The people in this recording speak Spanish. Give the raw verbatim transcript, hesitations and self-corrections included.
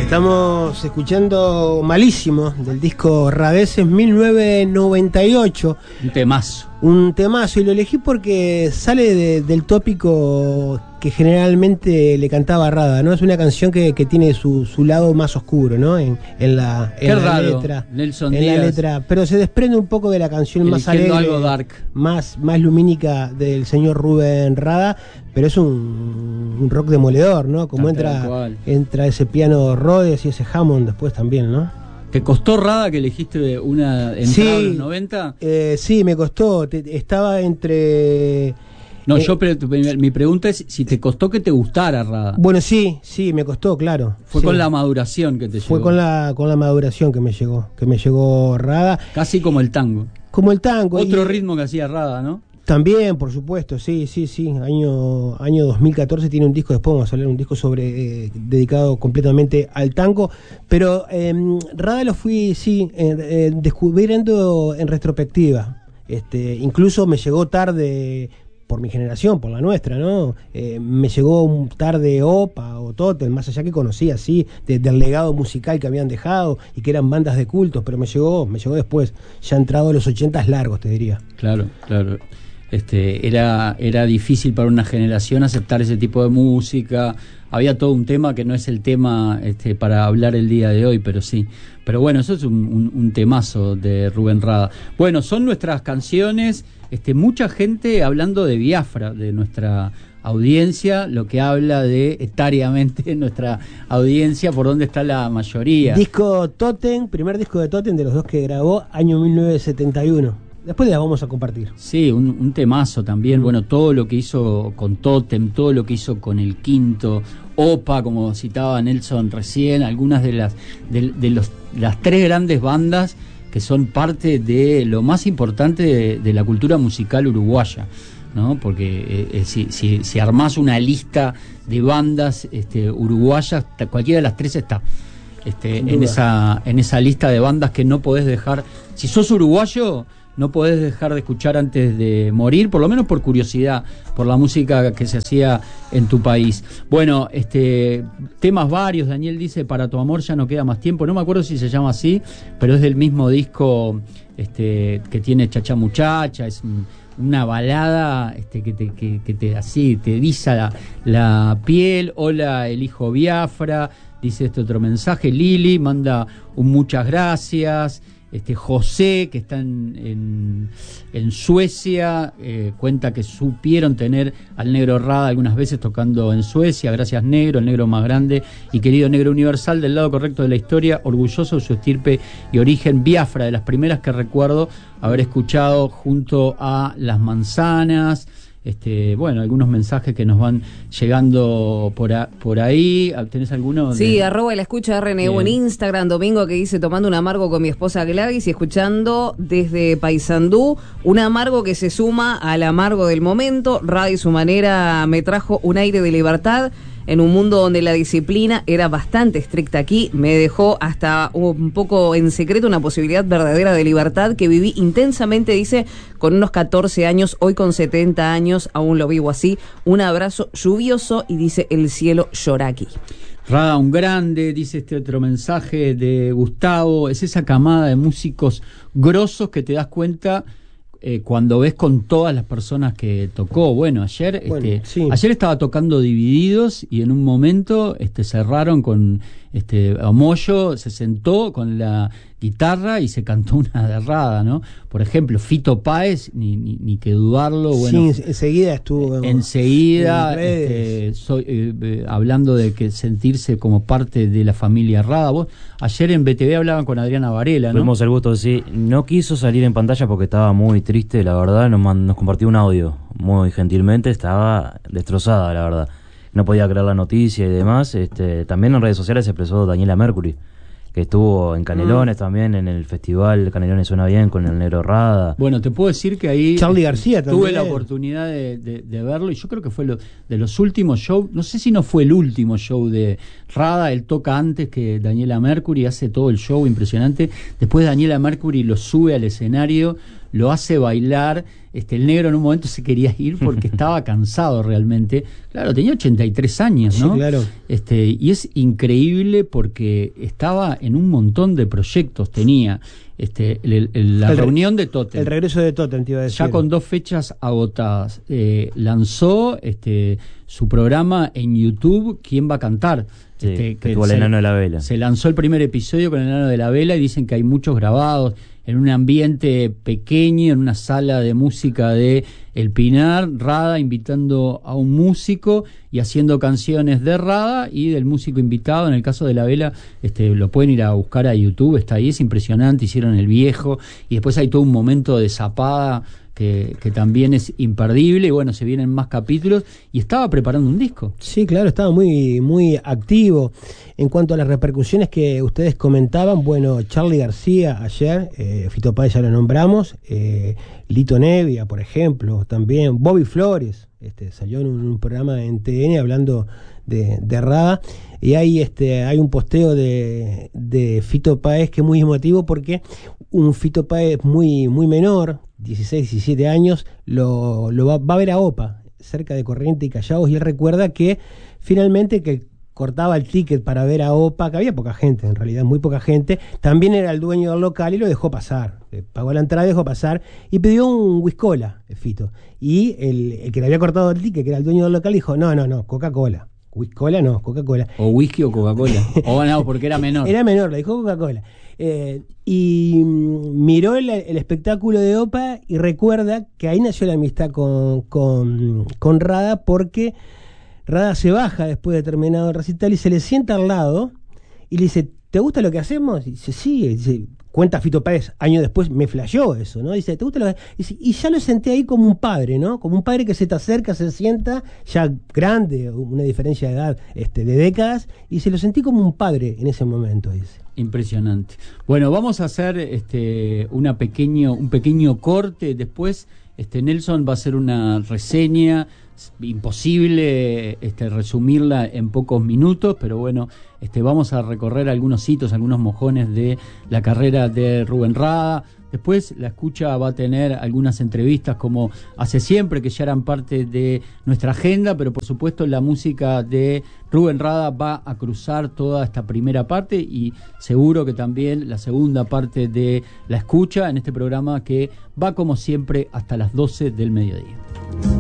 Estamos escuchando Malísimo del disco Radeces mil novecientos noventa y ocho. Un temazo. Un temazo, y lo elegí porque sale de, del tópico que generalmente le cantaba Rada, ¿no? Es una canción que, que tiene su, su lado más oscuro, ¿no? En, en la, en Qué la raro, letra. Nelson en Díaz. la letra. Pero se desprende un poco de la canción más alegre, algo dark, más, más lumínica del señor Rubén Rada, pero es un, un rock demoledor, ¿no? Como entra, entra ese piano Rhodes y ese Hammond después también, ¿no? ¿Te costó, Rada, que elegiste una entrada sí, de los noventa? Eh, sí, me costó. Te, estaba entre... No, eh, yo pre mi pregunta es si te costó que te gustara Rada. Bueno, sí, sí, me costó, claro. Fue sí. con la maduración que te Fue llegó. con la con la maduración que me llegó, que me llegó Rada. Casi como el tango. Como el tango. Otro y, ritmo que hacía Rada, ¿no? También, por supuesto, sí, sí, sí. Año, año dos mil catorce tiene un disco, después vamos a hablar, un disco sobre eh, dedicado completamente al tango. Pero eh, Rada lo fui, sí, eh, eh, descubriendo en retrospectiva. Este, incluso me llegó tarde por mi generación, por la nuestra, ¿no? Eh, me llegó un tarde Opa o Totem, más allá que conocía, sí, de, del legado musical que habían dejado y que eran bandas de cultos, pero me llegó, me llegó después, ya entrado a los ochentas largos, te diría. Claro, claro. Este, era, era difícil para una generación aceptar ese tipo de música. Había todo un tema que no es el tema este, para hablar el día de hoy, pero sí. Pero bueno, eso es un, un, un temazo de Rubén Rada. Bueno, son nuestras canciones. Este, mucha gente hablando de Biafra, de nuestra audiencia, lo que habla de etariamente nuestra audiencia, por dónde está la mayoría. Disco Totem, primer disco de Totem de los dos que grabó, año mil novecientos setenta y uno. Después las vamos a compartir. Sí, un, un temazo también. Bueno, todo lo que hizo con Totem, todo lo que hizo con El Quinto, Opa, como citaba Nelson recién, algunas de las de, de los las tres grandes bandas que son parte de lo más importante de, de la cultura musical uruguaya, ¿no? Porque eh, eh, si, si, si armás una lista de bandas este, uruguayas, cualquiera de las tres está este, en esa en esa lista de bandas que no podés dejar. Si sos uruguayo, no podés dejar de escuchar antes de morir, por lo menos por curiosidad, por la música que se hacía en tu país. Bueno, este temas varios, Daniel dice, Para tu amor ya no queda más tiempo, no me acuerdo si se llama así, pero es del mismo disco este, que tiene Chacha Muchacha, es un, una balada este, que te, que, que te así, te eriza la, la piel. Hola, el hijo Biafra, dice este otro mensaje. Lili manda un muchas gracias. Este José, que está en, en, en Suecia, eh, cuenta que supieron tener al Negro Rada algunas veces tocando en Suecia. Gracias, Negro, el negro más grande y querido negro universal del lado correcto de la historia, orgulloso de su estirpe y origen. Biafra, de las primeras que recuerdo haber escuchado junto a Las Manzanas. Este, bueno, algunos mensajes que nos van llegando por, a, por ahí. ¿Tenés alguno? De... Sí, arroba la escucha R N U en Instagram. Domingo que dice, tomando un amargo con mi esposa Gladys y escuchando desde Paysandú, un amargo que se suma al amargo del momento. Radio y su manera me trajo un aire de libertad en un mundo donde la disciplina era bastante estricta. Aquí me dejó hasta un poco en secreto una posibilidad verdadera de libertad que viví intensamente, dice, con unos catorce años, hoy con setenta años, aún lo vivo así. Un abrazo lluvioso y dice, el cielo llora aquí. Rada, un grande, dice este otro mensaje de Gustavo. Es esa camada de músicos grosos que te das cuenta Eh, cuando ves con todas las personas que tocó. Bueno, ayer bueno, este, sí. ayer estaba tocando Divididos y en un momento este, cerraron con este, Moyo, se sentó con la guitarra y se cantó una derrada, ¿no? Por ejemplo, Fito Páez, ni, ni, ni que dudarlo. Bueno, sí, enseguida estuvo. Enseguida, en este, soy, eh, eh, hablando de que sentirse como parte de la familia Rada. Vos, ayer en B T V hablaban con Adriana Varela, ¿no? Tuvimos el gusto, sí. No quiso salir en pantalla porque estaba muy triste, la verdad. Nos, nos compartió un audio muy gentilmente. Estaba destrozada, la verdad. No podía creer la noticia y demás. Este, también en redes sociales se expresó Daniela Mercury, que estuvo en Canelones mm. también, en el festival Canelones Suena Bien con el Negro Rada. Bueno, te puedo decir que ahí Charly García tuve también. la oportunidad de, de, de verlo y yo creo que fue lo, de los últimos shows, no sé si no fue el último show de Rada. Él toca antes que Daniela Mercury, hace todo el show impresionante. Después Daniela Mercury lo sube al escenario, lo hace bailar. Este, el negro en un momento se quería ir porque estaba cansado realmente. Claro, tenía ochenta y tres años, ¿no? Sí, claro. Este, y es increíble porque estaba en un montón de proyectos, tenía este, el, el, la el reunión de Totem. El regreso de Totem, te iba a decir. Ya con dos fechas agotadas. Eh, lanzó este, su programa en YouTube, ¿Quién va a cantar? Sí, este, que tuvo el Enano de la Vela. Se lanzó el primer episodio con el Enano de la Vela y dicen que hay muchos grabados en un ambiente pequeño, en una sala de música de El Pinar, Rada invitando a un músico y haciendo canciones de Rada y del músico invitado. En el caso de la Vela, este, lo pueden ir a buscar a YouTube, está ahí, es impresionante, hicieron El Viejo y después hay todo un momento de zapada que, que también es imperdible y bueno, se vienen más capítulos y estaba preparando un disco. Sí, claro, estaba muy, muy activo. En cuanto a las repercusiones que ustedes comentaban, bueno, Charly García ayer, eh, Fito Páez ya lo nombramos, eh, Lito Nevia, por ejemplo, también Bobby Flores, este, salió en un, un programa en T N hablando de, de Rada, y hay, este, hay un posteo de, de Fito Páez que es muy emotivo porque un Fito Páez muy, muy menor, dieciséis, diecisiete años, lo, lo va, va a ver a Opa, cerca de Corrientes y Callaos, y él recuerda que finalmente que cortaba el ticket para ver a Opa, que había poca gente, en realidad muy poca gente, también era el dueño del local y lo dejó pasar, le pagó la entrada y dejó pasar, y pidió un Whiskola, Fito, y el, el que le había cortado el ticket, que era el dueño del local, dijo, no, no, no, Coca-Cola, Whiskola no, Coca-Cola. O whisky o Coca-Cola, o no, porque era menor. Era menor, le dijo Coca-Cola. Eh, y mm, miró el, el espectáculo de Opa y recuerda que ahí nació la amistad con, con, con Rada, porque Rada se baja después de terminado el recital y se le sienta al lado y le dice, ¿te gusta lo que hacemos? Y dice, sí, y dice, cuenta Fito Páez, años después, me flasheó eso, ¿no? Dice, ¿te gusta lo que dice, y ya lo senté ahí como un padre, ¿no? Como un padre que se te acerca, se sienta, ya grande, una diferencia de edad este, de décadas, y se lo sentí como un padre en ese momento, dice. Impresionante. Bueno, vamos a hacer este una pequeño, un pequeño corte. Después este Nelson va a hacer una reseña. Imposible este, resumirla en pocos minutos, pero bueno, este, vamos a recorrer algunos hitos, algunos mojones de la carrera de Rubén Rada. Después la escucha va a tener algunas entrevistas como hace siempre, que ya eran parte de nuestra agenda, pero por supuesto la música de Rubén Rada va a cruzar toda esta primera parte y seguro que también la segunda parte de la escucha en este programa que va como siempre hasta las doce del mediodía.